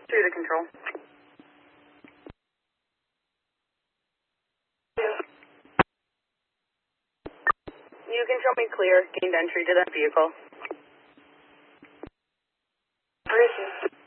Through the control. You can show me clear, gained entry to that vehicle. Where is he?